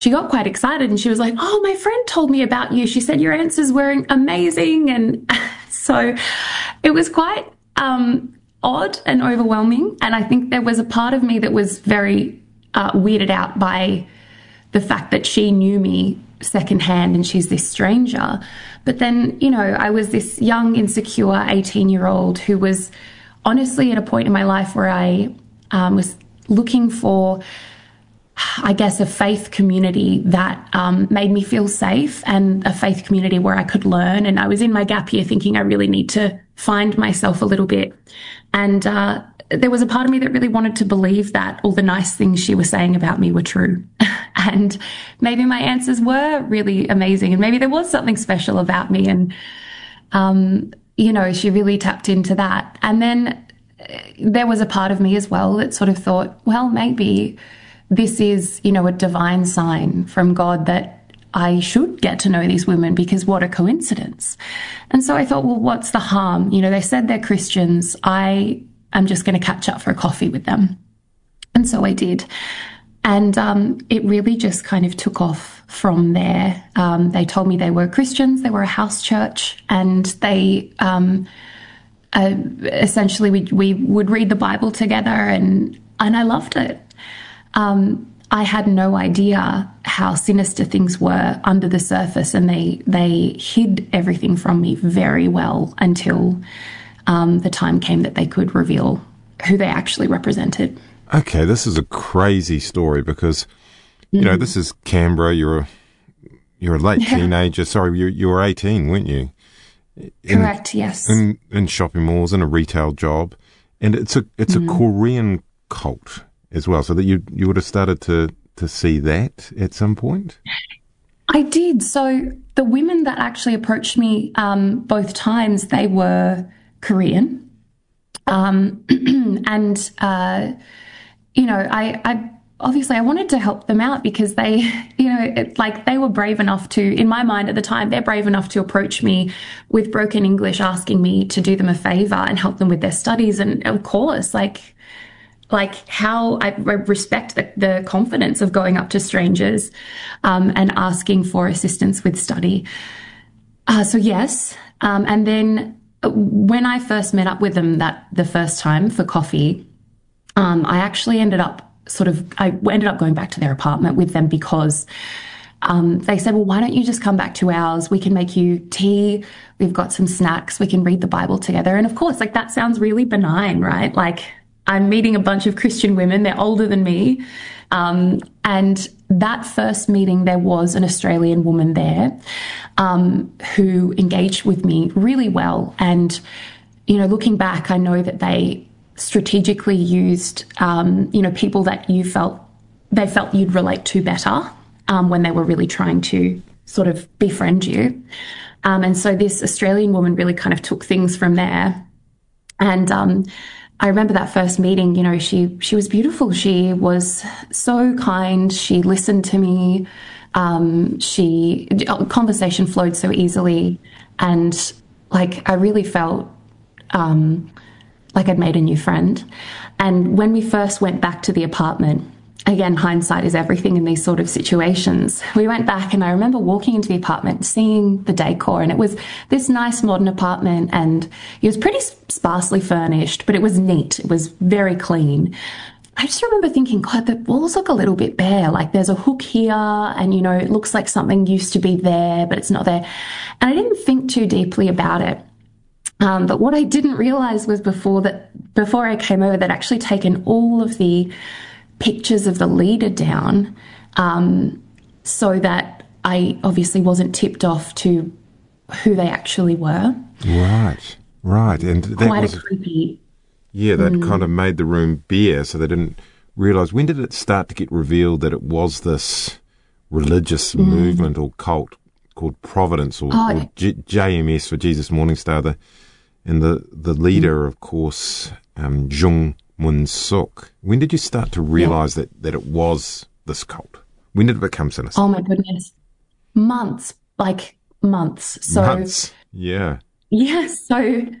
she got quite excited and she was like, "Oh, my friend told me about you. She said your answers were amazing." And so it was quite odd and overwhelming. And I think there was a part of me that was very weirded out by the fact that she knew me secondhand and she's this stranger. But then, you know, I was this young, insecure 18-year-old who was honestly at a point in my life where I was looking for, I guess, a faith community that made me feel safe and a faith community where I could learn. And I was in my gap year thinking I really need to find myself a little bit. And there was a part of me that really wanted to believe that all the nice things she was saying about me were true. And maybe my answers were really amazing. And maybe there was something special about me. And, you know, she really tapped into that. And then there was a part of me as well that sort of thought, well, maybe this is, you know, a divine sign from God that I should get to know these women, because what a coincidence. And so I thought, well, what's the harm? You know, they said they're Christians. I'm just going to catch up for a coffee with them. And so I did. And it really just kind of took off from there. They told me they were Christians, they were a house church, and they essentially we would read the Bible together, and I loved it. I had no idea how sinister things were under the surface, and they hid everything from me very well until the time came that they could reveal who they actually represented. Okay, this is a crazy story because, you know, this is Canberra. You're a late teenager. Sorry, you were 18, weren't you? Correct. Yes. In shopping malls, in a retail job, and it's a Korean cult as well. So that you would have started to see that at some point. I did. So the women that actually approached me both times, they were Korean, and you know, I obviously I wanted to help them out because they, you know, they were brave enough to, in my mind at the time, they're brave enough to approach me with broken English, asking me to do them a favor and help them with their studies. And of course, like how I respect the confidence of going up to strangers and asking for assistance with study. So yes. And then when I first met up with them the first time for coffee, I actually ended up going back to their apartment with them because they said, well, why don't you just come back to ours? We can make you tea. We've got some snacks. We can read the Bible together. And of course, that sounds really benign, right? Like, I'm meeting a bunch of Christian women. They're older than me. And that first meeting, there was an Australian woman there who engaged with me really well. And, you know, looking back, I know that they strategically used, you know, people that they felt you'd relate to better when they were really trying to sort of befriend you. And so this Australian woman really kind of took things from there. And I remember that first meeting, you know, she was beautiful. She was so kind. She listened to me. Conversation flowed so easily. And I really felt like I'd made a new friend. And when we first went back to the apartment, again, hindsight is everything in these sort of situations. We went back and I remember walking into the apartment, seeing the decor, and it was this nice modern apartment, and it was pretty sparsely furnished, but it was neat. It was very clean. I just remember thinking, God, the walls look a little bit bare. Like there's a hook here and, you know, it looks like something used to be there, but it's not there. And I didn't think too deeply about it. But what I didn't realize was before I came over, they'd actually taken all of the pictures of the leader down so that I obviously wasn't tipped off to who they actually were. Right. And that quite a creepy. Yeah, that kind of made the room bare, so they didn't realise. When did it start to get revealed that it was this religious movement or cult called Providence or JMS for Jesus Morningstar, and the leader, of course, Jung Moon-suk. When did you start to realise that it was this cult? When did it become sinister? Oh, my goodness. Months. So, months, yeah. Yeah, so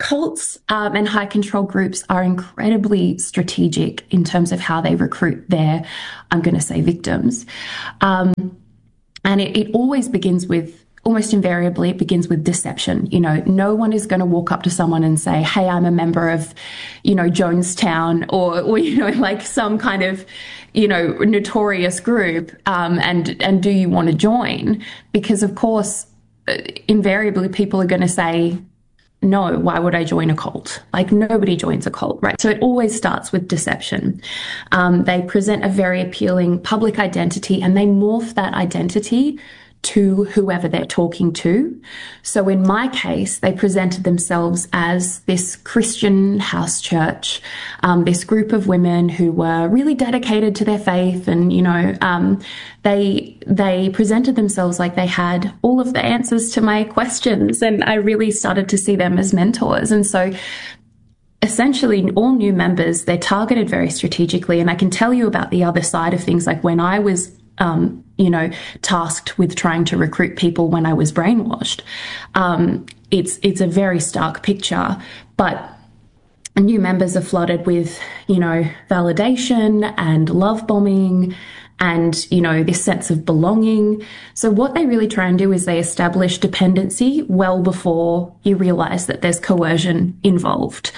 cults and high control groups are incredibly strategic in terms of how they recruit their, I'm going to say, victims. And it always begins with, almost invariably, it begins with deception. You know, no one is going to walk up to someone and say, hey, I'm a member of, you know, Jonestown or you know, like some kind of, you know, notorious group, and do you want to join? Because, of course, invariably people are going to say, no, why would I join a cult? Like, nobody joins a cult, right? So it always starts with deception. They present a very appealing public identity, and they morph that identity to whoever they're talking to. So in my case, they presented themselves as this Christian house church, this group of women who were really dedicated to their faith. And, you know, they presented themselves like they had all of the answers to my questions. And I really started to see them as mentors. And so essentially all new members, they're targeted very strategically. And I can tell you about the other side of things, like when I was you know, tasked with trying to recruit people when I was brainwashed. It's a very stark picture, but new members are flooded with, you know, validation and love bombing and, you know, this sense of belonging. So what they really try and do is they establish dependency well before you realize that there's coercion involved.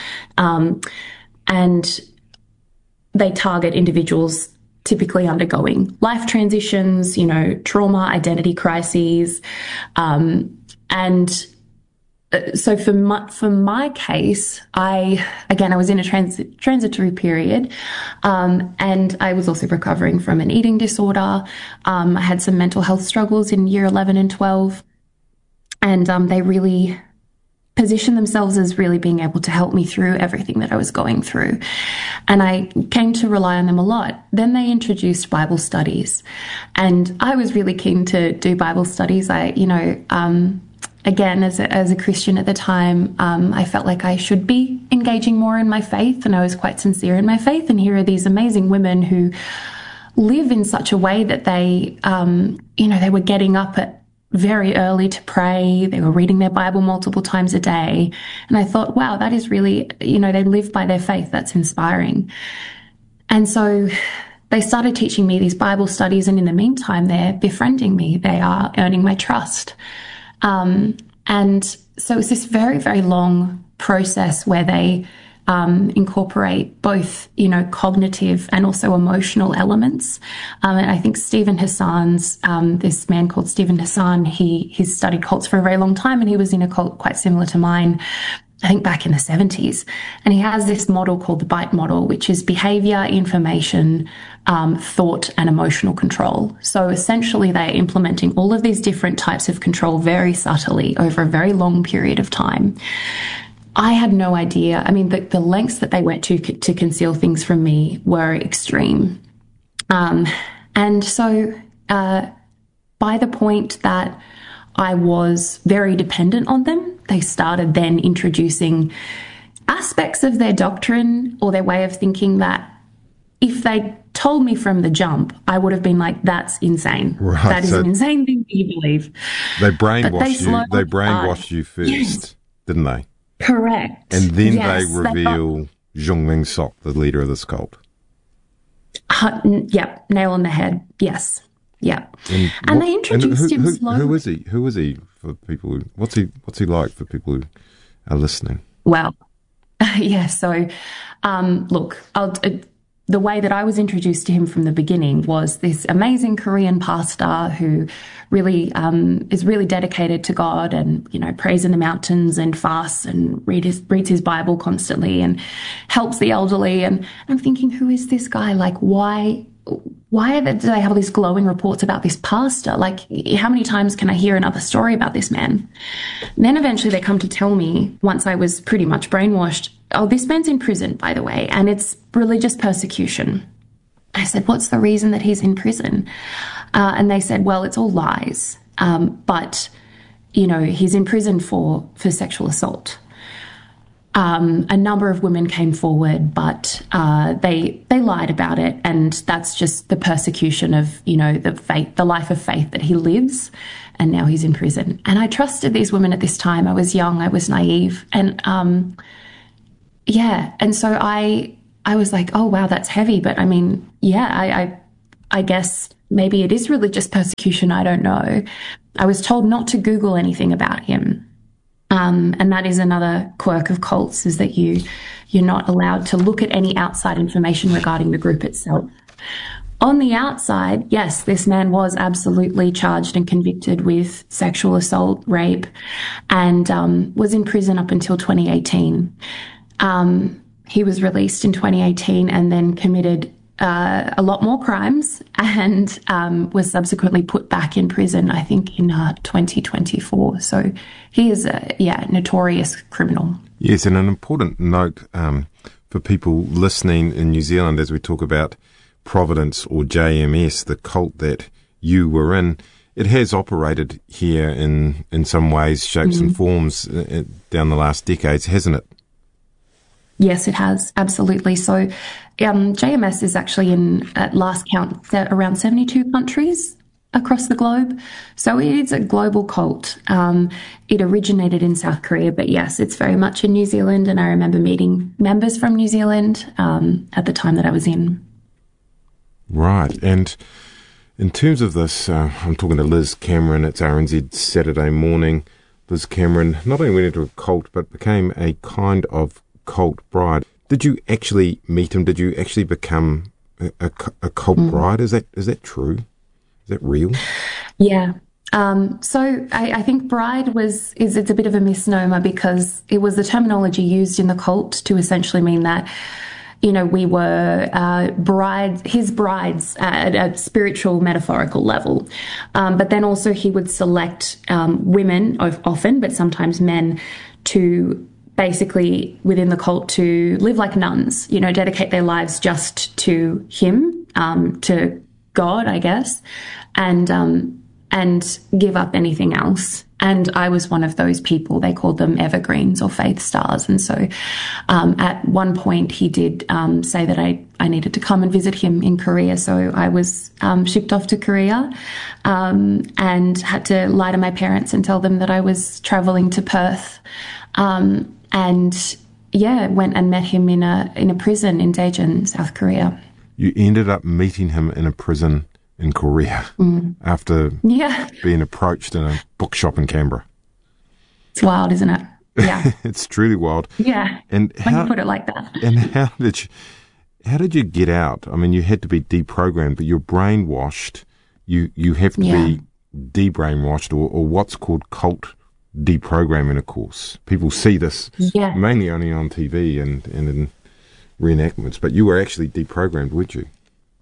And they target individuals typically undergoing life transitions, you know, trauma, identity crises. So for my case, I was in a transitory period, and I was also recovering from an eating disorder. I had some mental health struggles in year 11 and 12, and they really positioned themselves as really being able to help me through everything that I was going through. And I came to rely on them a lot. Then they introduced Bible studies, and I was really keen to do Bible studies. Again, as a Christian at the time, I felt like I should be engaging more in my faith, and I was quite sincere in my faith. And here are these amazing women who live in such a way that they, they were getting up at very early to pray. They were reading their Bible multiple times a day. And I thought, wow, that is really, they live by their faith. That's inspiring. And so they started teaching me these Bible studies. And in the meantime, they're befriending me. They are earning my trust. And so it's this very, very long process where they incorporate both, cognitive and also emotional elements. And I think Stephen Hassan's, this man called Stephen Hassan, he's studied cults for a very long time, and he was in a cult quite similar to mine, I think back in the 70s. And he has this model called the BITE model, which is behavior, information, thought, and emotional control. So essentially they're implementing all of these different types of control very subtly over a very long period of time. I had no idea. I mean, the lengths that they went to conceal things from me were extreme. And so by the point that I was very dependent on them, they started then introducing aspects of their doctrine or their way of thinking that if they told me from the jump, I would have been like, that's insane. Right, that is an insane thing that you believe. They brainwashed you first, yes, didn't they? Correct. And then they reveal Zhongming Sok, the leader of this cult. Yep, nail on the head. Yes. Yeah. And they introduced him slowly. Who is he? Who is he for people who, what's he like for people who are listening? Well, yeah, so look, the way that I was introduced to him from the beginning was this amazing Korean pastor who really is really dedicated to God and, prays in the mountains and fasts and reads his Bible constantly and helps the elderly. And I'm thinking, who is this guy? Like, why do they have all these glowing reports about this pastor? Like, how many times can I hear another story about this man? And then eventually they come to tell me, once I was pretty much brainwashed, oh, this man's in prison, by the way, and it's religious persecution. I said, what's the reason that he's in prison? And they said, well, it's all lies. But, he's in prison for sexual assault. A number of women came forward, but they lied about it, and that's just the persecution of, you know, the life of faith that he lives, and now he's in prison. And I trusted these women at this time. I was young, I was naive, and and so I was like, oh wow, that's heavy. But I mean, I guess maybe it is religious persecution. I don't know. I was told not to Google anything about him. And that is another quirk of cults, is that you're not allowed to look at any outside information regarding the group itself. On the outside, yes, this man was absolutely charged and convicted with sexual assault, rape, and was in prison up until 2018. He was released in 2018 and then committed a lot more crimes, and was subsequently put back in prison, I think, in 2024. So he is a notorious criminal. Yes, and an important note for people listening in New Zealand as we talk about Providence or JMS, the cult that you were in, it has operated here in some ways, shapes and forms down the last decades, hasn't it? Yes, it has. Absolutely. So JMS is actually in, at last count, around 72 countries across the globe. So it is a global cult. It originated in South Korea, but yes, it's very much in New Zealand. And I remember meeting members from New Zealand at the time that I was in. Right. And in terms of this, I'm talking to Liz Cameron. It's RNZ Saturday morning. Liz Cameron not only went into a cult, but became a kind of cult bride. Did you actually meet him? Did you actually become a cult bride? Is that true? Is that real? Yeah. So I think bride it's a bit of a misnomer, because it was the terminology used in the cult to essentially mean that, you know, we were his brides at a spiritual, metaphorical level. But then also he would select women, often, but sometimes men, to basically within the cult to live like nuns, you know, dedicate their lives just to him, to God, I guess, and give up anything else. And I was one of those people. They called them evergreens or faith stars. And so at one point he did say that I needed to come and visit him in Korea. So I was shipped off to Korea and had to lie to my parents and tell them that I was traveling to Perth. Went and met him in a prison in Daejeon, South Korea. You ended up meeting him in a prison in Korea after being approached in a bookshop in Canberra. It's wild, isn't it? Yeah. It's truly wild. Yeah. And when you put it like that. And how did you get out? I mean, you had to be deprogrammed, but you're brainwashed. You have to be de-brainwashed, or what's called cult deprogramming, of course. People see this mainly only on TV and in reenactments, but you were actually deprogrammed, weren't you?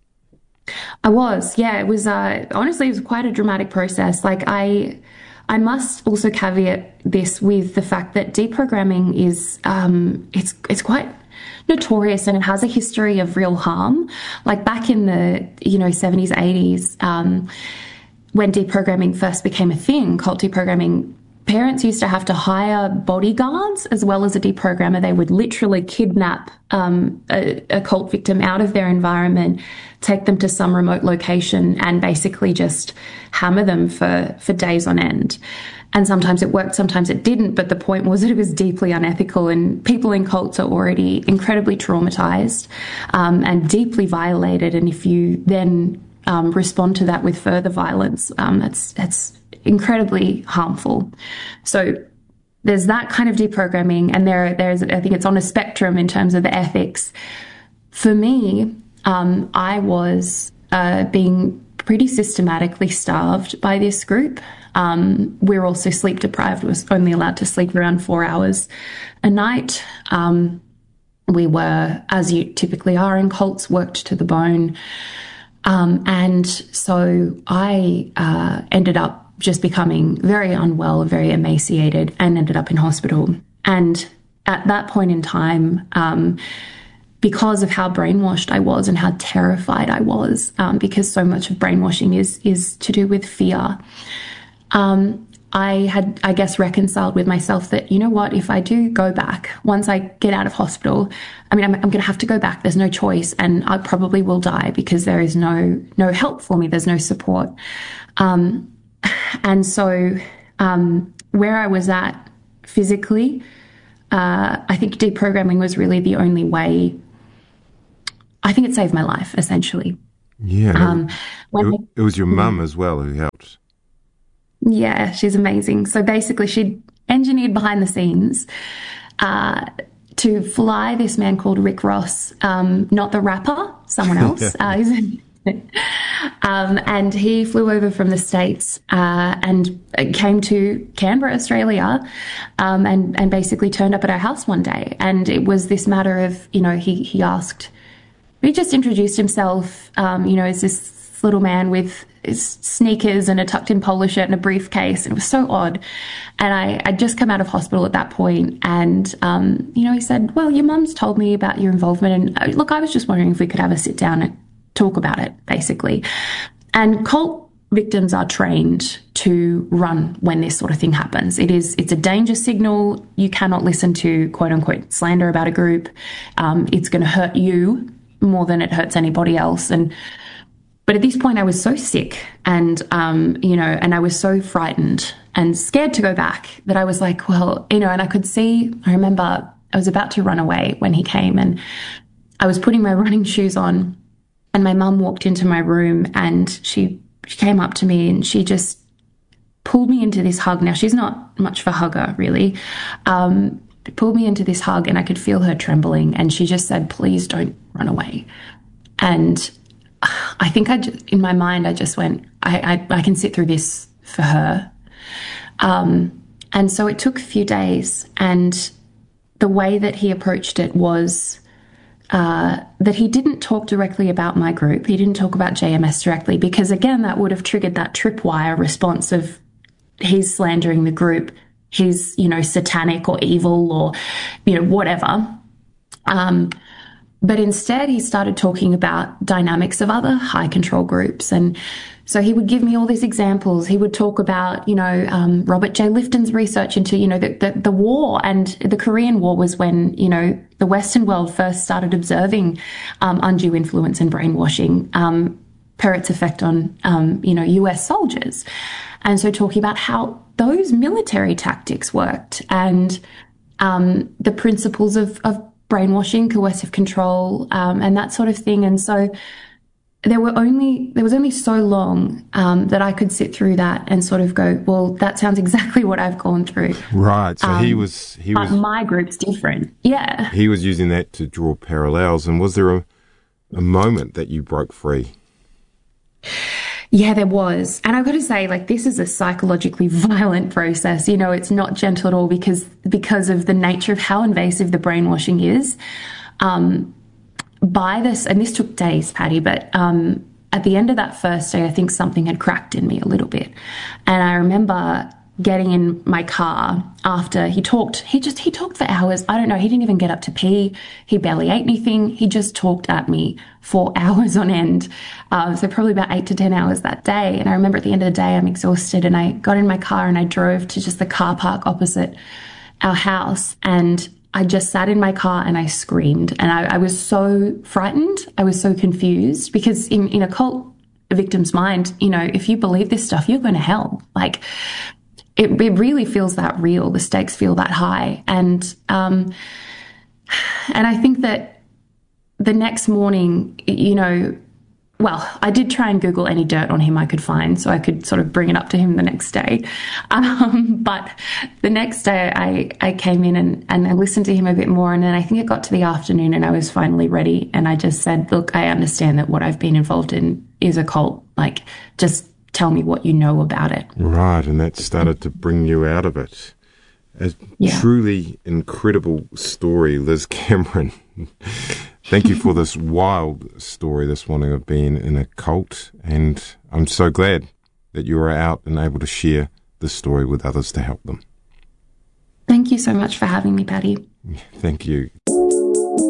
I was, yeah. It was, honestly, it was quite a dramatic process. Like, I must also caveat this with the fact that deprogramming is, it's quite notorious, and it has a history of real harm. Like back in the, 70s, 80s, when deprogramming first became a thing, cult deprogramming, parents used to have to hire bodyguards as well as a deprogrammer. They would literally kidnap a cult victim out of their environment, take them to some remote location, and basically just hammer them for days on end. And sometimes it worked, sometimes it didn't. But the point was that it was deeply unethical, and people in cults are already incredibly traumatized and deeply violated. And if you then respond to that with further violence, that's incredibly harmful. So there's that kind of deprogramming, and there's I think it's on a spectrum in terms of the ethics. For me, I was being pretty systematically starved by this group. We were also sleep deprived. We was only allowed to sleep around 4 hours a night. We were, as you typically are in cults, worked to the bone. And so I ended up just becoming very unwell, very emaciated, and ended up in hospital. And at that point in time, because of how brainwashed I was and how terrified I was, because so much of brainwashing is to do with fear, I had, I guess, reconciled with myself that, you know what, if I do go back, once I get out of hospital, I mean, I'm going to have to go back. There's no choice, and I probably will die because there is no help for me. There's no support. And so where I was at physically, I think deprogramming was really the only way. I think it saved my life, essentially. Yeah. It was your mum as well who helped. Yeah, she's amazing. So basically, she engineered behind the scenes to fly this man called Rick Ross, not the rapper, someone else. And he flew over from the States and came to Canberra, Australia, and basically turned up at our house one day. And it was this matter of, you know, he just introduced himself, you know, as this little man with his sneakers and a tucked in polo shirt and a briefcase. And it was so odd. And I'd just come out of hospital at that point. And, you know, he said, well, your mum's told me about your involvement. And look, I was just wondering if we could have a sit down and talk about it, basically. And cult victims are trained to run when this sort of thing happens. It's a danger signal. You cannot listen to quote unquote slander about a group. It's going to hurt you more than it hurts anybody else. But at this point I was so sick and, you know, and I was so frightened and scared to go back that I was like, well, you know, and I remember I was about to run away when he came, and I was putting my running shoes on, and my mum walked into my room, and she came up to me and she just pulled me into this hug. Now, she's not much of a hugger, really. Pulled me into this hug, and I could feel her trembling. And she just said, please don't run away. And I think in my mind, I just went, I can sit through this for her. And so it took a few days. And the way that he approached it was that he didn't talk directly about my group. He didn't talk about JMS directly, because again, that would have triggered that tripwire response of he's slandering the group, he's, you know, satanic or evil or, you know, whatever. But instead he started talking about dynamics of other high control groups. And so he would give me all these examples. He would talk about, you know, Robert J. Lifton's research into, you know, the war, and the Korean War was when, you know, the Western world first started observing undue influence and brainwashing per its effect on, you know, US soldiers. And so talking about how those military tactics worked, and the principles of brainwashing, coercive control, and that sort of thing. And so there was only so long that I could sit through that and sort of go, well, that sounds exactly what I've gone through. Right. So he was but my group's different. Yeah. He was using that to draw parallels. And was there a moment that you broke free? Yeah, there was. And I've got to say, like, this is a psychologically violent process. You know, it's not gentle at all because of the nature of how invasive the brainwashing is. By this, and this took days, Patty, but at the end of that first day, I think something had cracked in me a little bit. And I remember getting in my car after he talked for hours. I don't know. He didn't even get up to pee. He barely ate anything. He just talked at me for hours on end. So probably about 8 to 10 hours that day. And I remember at the end of the day, I'm exhausted, and I got in my car and I drove to just the car park opposite our house. And I just sat in my car and I screamed. And I was so frightened. I was so confused, because in a cult victim's mind, you know, if you believe this stuff, you're going to hell. Like, it really feels that real. The stakes feel that high. And I think that the next morning, you know, well, I did try and Google any dirt on him I could find so I could sort of bring it up to him the next day. But the next day I came in and I listened to him a bit more. And then I think it got to the afternoon and I was finally ready. And I just said, look, I understand that what I've been involved in is a cult. Like, just tell me what you know about it. Right, and that started to bring you out of it. A truly incredible story, Liz Cameron. Thank you for this wild story this morning of being in a cult, and I'm so glad that you are out and able to share this story with others to help them. Thank you so much for having me, Patty. Thank you.